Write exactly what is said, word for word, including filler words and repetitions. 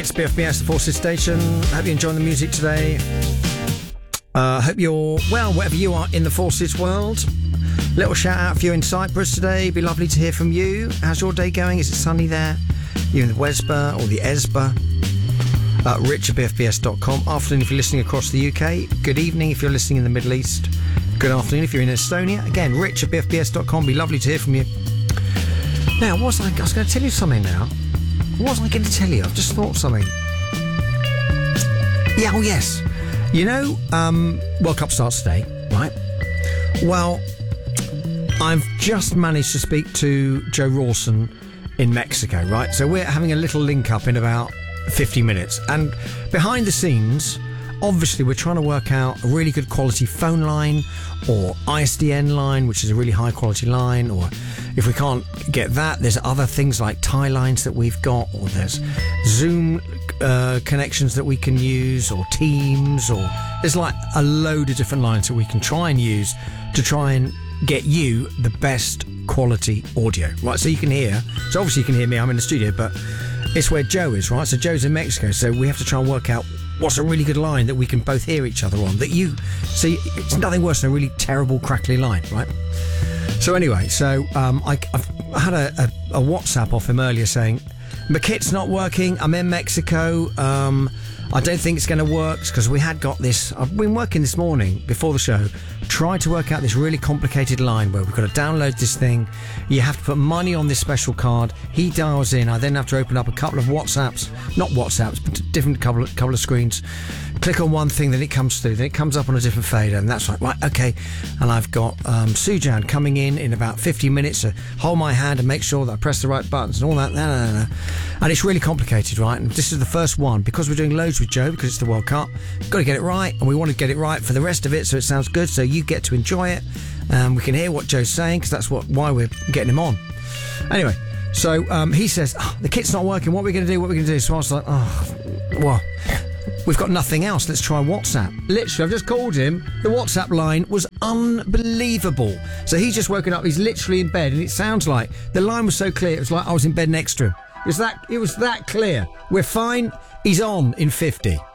It's B F B S, the Forces Station. Hope you're enjoying the music today. Uh, hope you're well, wherever you are in the Forces world. Little shout out for you in Cyprus today. Be lovely to hear from you. How's your day going? Is it sunny there? You in the Wesba or the Esba? Uh, Rich at B F B S dot com. Afternoon if you're listening across the U K. Good evening if you're listening in the Middle East. Good afternoon if you're in Estonia. Again, Rich at B F B S dot com. Be lovely to hear from you. Now, what was I, I was going to tell you something now. What was I going to tell you? I've just thought something. Yeah, oh yes. You know, um, World Cup starts today, right? Well, I've just managed to speak to Joe Rawson in Mexico, right? So we're having a little link up in about fifty minutes. And behind the scenes, obviously we're trying to work out a really good quality phone line or I S D N line, which is a really high quality line, or if we can't get that, there's other things like tie lines that we've got, or there's Zoom uh, connections that we can use, or Teams, or there's like a load of different lines that we can try and use to try and get you the best quality audio, right? So you can hear, so obviously you can hear me, I'm in the studio, but it's where Joe is, right? So Joe's in Mexico, so we have to try and work out what's a really good line that we can both hear each other on, that you see. It's nothing worse than a really terrible crackly line, right? So anyway, so um, I, I've had a, a, a WhatsApp off him earlier saying, my kit's not working, I'm in Mexico, um, I don't think it's going to work, because we had got this, I've been working this morning before the show, tried to work out this really complicated line where we've got to download this thing, you have to put money on this special card, he dials in, I then have to open up a couple of WhatsApps, not WhatsApps, but different couple of, couple of screens, click on one thing, then it comes through, then it comes up on a different fader, and that's like, right, okay, and I've got um, Sujan coming in in about fifty minutes, so hold my hand and make sure that I press the right buttons and all that, nah, nah, nah. And it's really complicated, right? And this is the first one, because we're doing loads with Joe, because it's the World Cup, got to get it right, and we want to get it right for the rest of it, so it sounds good, so you get to enjoy it, um, we can hear what Joe's saying, because that's what why we're getting him on. Anyway, so um, he says, oh, the kit's not working, what are we going to do, what are we going to do? So I was like, oh, well, we've got nothing else, let's try WhatsApp. Literally, I've just called him, the WhatsApp line was unbelievable. So he's just woken up, he's literally in bed, and it sounds like the line was so clear, it was like I was in bed next to him. It was that, it was that clear. We're fine, he's on in fifty.